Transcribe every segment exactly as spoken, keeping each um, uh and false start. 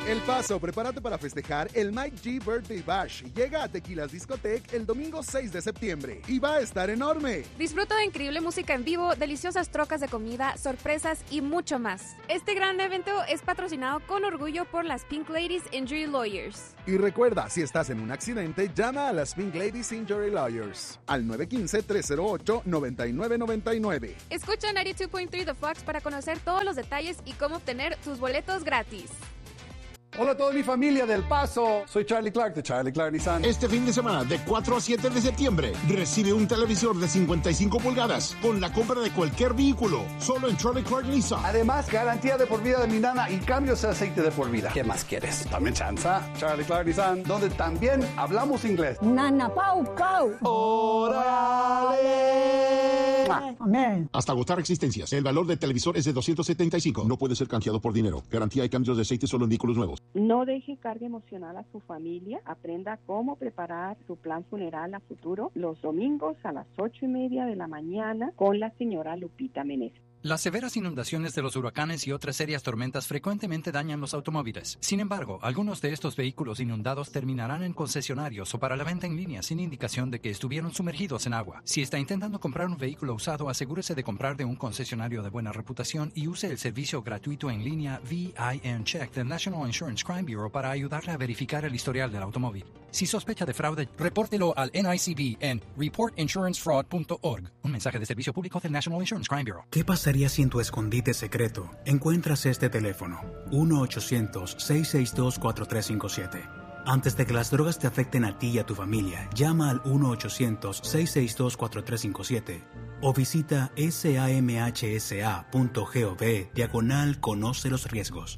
El Paso, prepárate para festejar el Mike G Birthday Bash. Llega a Tequilas Discotech el domingo seis de septiembre y va a estar enorme. Disfruta de increíble música en vivo, deliciosas trocas de comida, sorpresas y mucho más. Este gran evento es patrocinado con orgullo por las Pink Ladies Injury Lawyers. Y recuerda, si estás en un accidente, llama a las Pink Ladies Injury Lawyers al nueve uno cinco, tres cero ocho, nueve nueve nueve nueve. Escucha noventa y dos punto tres The Fox para conocer todos los detalles y cómo obtener tus boletos gratis. Hola a toda mi familia del Paso, soy Charlie Clark de Charlie Clark Nissan. Este fin de semana, de cuatro a siete de septiembre, recibe un televisor de cincuenta y cinco pulgadas con la compra de cualquier vehículo, solo en Charlie Clark Nissan. Además, garantía de por vida de mi nana y cambios de aceite de por vida. ¿Qué más quieres? Dame chanza. Charlie Clark Nissan, donde también hablamos inglés. Nana Pau Pau. ¡Órale! Amén. Hasta agotar existencias. El valor del televisor es de doscientos setenta y cinco. No puede ser canjeado por dinero. Garantía y cambios de aceite solo en vehículos nuevos. No deje carga emocional a su familia. Aprenda cómo preparar su plan funeral a futuro los domingos a las ocho y media de la mañana con la señora Lupita Meneses. Las severas inundaciones de los huracanes y otras serias tormentas frecuentemente dañan los automóviles. Sin embargo, algunos de estos vehículos inundados terminarán en concesionarios o para la venta en línea sin indicación de que estuvieron sumergidos en agua. Si está intentando comprar un vehículo usado, asegúrese de comprar de un concesionario de buena reputación y use el servicio gratuito en línea V I N Check del National Insurance Crime Bureau para ayudarle a verificar el historial del automóvil. Si sospecha de fraude, repórtelo al N I C B en report insurance fraud punto org. Un mensaje de servicio público del National Insurance Crime Bureau. ¿Qué pasaría si en tu escondite secreto encuentras este teléfono? uno ochocientos, seiscientos sesenta y dos, cuatro tres cinco siete. Antes de que las drogas te afecten a ti y a tu familia, llama al uno ochocientos, seiscientos sesenta y dos, cuatro tres cinco siete o visita samhsa punto gov diagonal conoce los riesgos.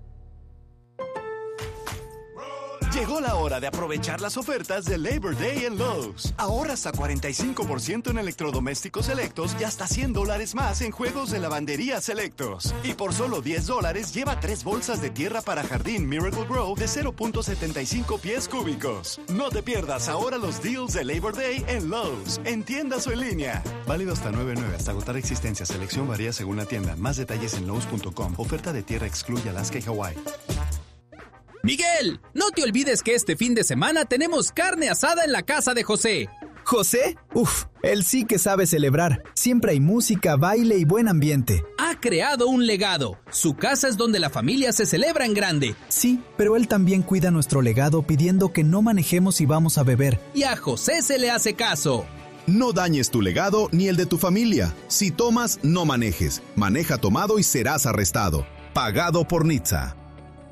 Llegó la hora de aprovechar las ofertas de Labor Day en Lowe's. Ahorra hasta cuarenta y cinco por ciento en electrodomésticos selectos y hasta cien dólares más en juegos de lavandería selectos. Y por solo diez dólares lleva tres bolsas de tierra para jardín Miracle Grow de cero punto setenta y cinco pies cúbicos. No te pierdas ahora los deals de Labor Day en Lowe's, en tiendas o en línea. Válido hasta nueve nueve hasta agotar existencia. Selección varía según la tienda. Más detalles en lowes punto com. Oferta de tierra excluye Alaska y Hawái. Miguel, no te olvides que este fin de semana tenemos carne asada en la casa de José. ¿José? Uf, él sí que sabe celebrar. Siempre hay música, baile y buen ambiente. Ha creado un legado. Su casa es donde la familia se celebra en grande. Sí, pero él también cuida nuestro legado pidiendo que no manejemos y vamos a beber. Y a José se le hace caso. No dañes tu legado ni el de tu familia. Si tomas, no manejes. Maneja tomado y serás arrestado. Pagado por N H T S A.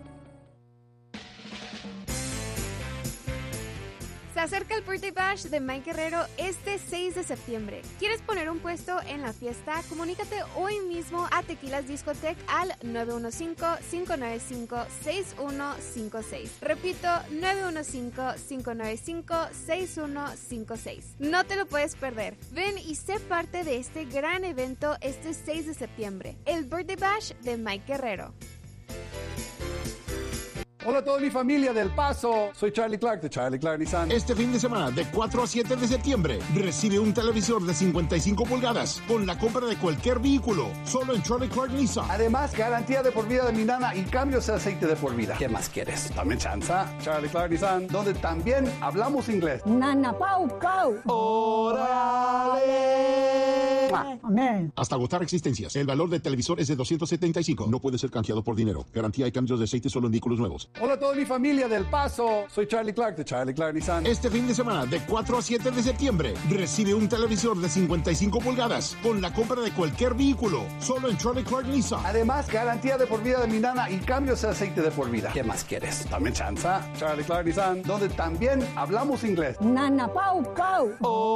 Se acerca el Birthday Bash de Mike Guerrero este seis de septiembre. ¿Quieres poner un puesto en la fiesta? Comunícate hoy mismo a Tequilas Discotech al nueve uno cinco, cinco nueve cinco, seis uno cinco seis. Repito, nueve uno cinco, cinco nueve cinco, seis uno cinco seis. No te lo puedes perder. Ven y sé parte de este gran evento este seis de septiembre. El Birthday Bash de Mike Guerrero. Hola a toda mi familia del Paso, soy Charlie Clark de Charlie Clark Nissan. Este fin de semana, de cuatro a siete de septiembre, recibe un televisor de cincuenta y cinco pulgadas con la compra de cualquier vehículo, solo en Charlie Clark Nissan. Además, garantía de por vida de mi nana y cambios de aceite de por vida. ¿Qué más quieres? Dame chanza. Charlie Clark Nissan, donde también hablamos inglés. Nana Pau Pau. ¡Órale! Amén. Hasta agotar existencias. El valor del televisor es de doscientos setenta y cinco. No puede ser canjeado por dinero. Garantía y cambios de aceite solo en vehículos nuevos. Hola a toda mi familia del Paso, soy Charlie Clark de Charlie Clark Nissan. Este fin de semana, de cuatro a siete de septiembre, recibe un televisor de cincuenta y cinco pulgadas con la compra de cualquier vehículo, solo en Charlie Clark Nissan. Además, garantía de por vida de mi nana y cambios de aceite de por vida. ¿Qué más quieres? Dame chanza. Charlie Clark Nissan, donde también hablamos inglés. Nana Pau Pau.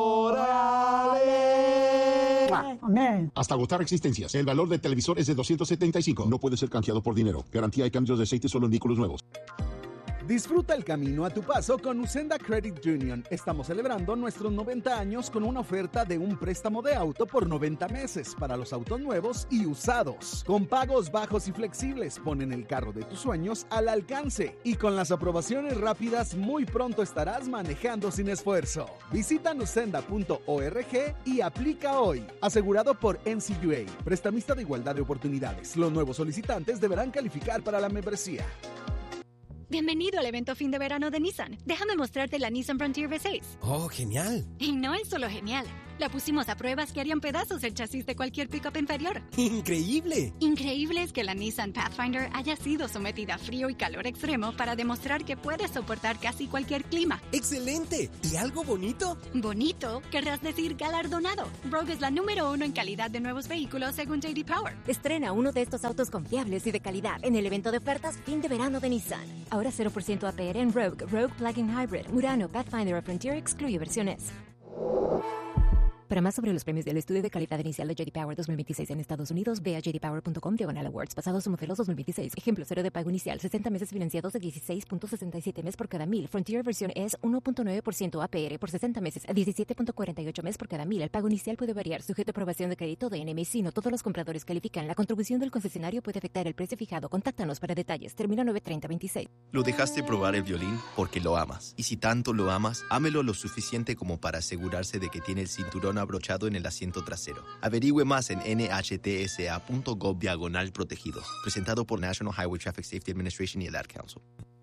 ¡Órale! Amén. Hasta agotar existencias. El valor del televisor es de doscientos setenta y cinco. No puede ser canjeado por dinero. Garantía y cambios de aceite solo en vehículos nuevos. Disfruta el camino a tu paso con Usenda Credit Union. Estamos celebrando nuestros noventa años con una oferta de un préstamo de auto por noventa meses para los autos nuevos y usados. Con pagos bajos y flexibles, ponen el carro de tus sueños al alcance. Y con las aprobaciones rápidas, muy pronto estarás manejando sin esfuerzo. Visita usenda punto org y aplica hoy. Asegurado por N C U A, prestamista de igualdad de oportunidades. Los nuevos solicitantes deberán calificar para la membresía. Bienvenido al evento fin de verano de Nissan. Déjame mostrarte la Nissan Frontier V seis. ¡Oh, genial! Y no es solo genial. La pusimos a pruebas que harían pedazos el chasis de cualquier pickup inferior. ¡Increíble! Increíble es que la Nissan Pathfinder haya sido sometida a frío y calor extremo para demostrar que puede soportar casi cualquier clima. ¡Excelente! ¿Y algo bonito? ¿Bonito? Querrás decir galardonado. Rogue es la número uno en calidad de nuevos vehículos según J D Power. Estrena uno de estos autos confiables y de calidad en el evento de ofertas fin de verano de Nissan. Ahora cero por ciento A P R en Rogue, Rogue Plug-in Hybrid, Murano, Pathfinder o Frontier excluye versiones. Para más sobre los premios del estudio de calidad inicial de J D Power dos mil veintiséis en Estados Unidos, ve a j d power punto com diagonal awards. Basados en modelos dos mil veintiséis. Ejemplo, cero de pago inicial, sesenta meses financiados de dieciséis punto sesenta y siete mes por cada mil. Frontier versión es uno punto nueve por ciento A P R por sesenta meses, a diecisiete punto cuarenta y ocho mes por cada mil. El pago inicial puede variar, sujeto a aprobación de crédito de N M C. No todos los compradores califican. La contribución del concesionario puede afectar el precio fijado. Contáctanos para detalles. Termina nueve treinta veintiséis. Lo dejaste probar el violín porque lo amas. Y si tanto lo amas, ámelo lo suficiente como para asegurarse de que tiene el cinturón abrochado en el asiento trasero. Averigüe más en n h t s a punto gov diagonal protegidos. Presentado por National Highway Traffic Safety Administration y el Ad Council.